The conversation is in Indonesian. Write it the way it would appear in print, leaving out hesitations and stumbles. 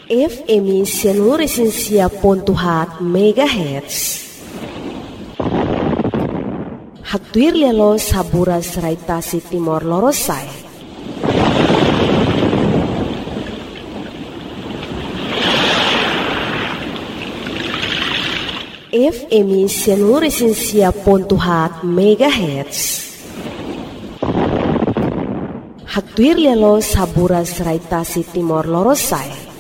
FM Sianuresensia.hat MHz. Haktuir lelo saburas raitasi Timor Lorosai. FM Sianuresensia.hat MHz. Haktuir lelo saburas raitasi Timor Lorosai.